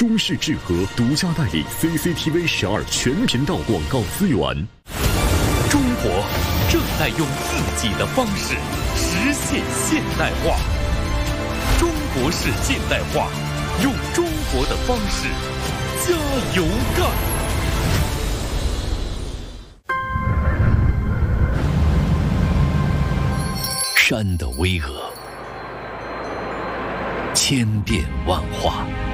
中视智和独家代理 CCTV 12全频道广告资源。 中国正在用自己的方式实现现代化。中国式现代化，用中国的方式加油干！山的巍峨，千变万化。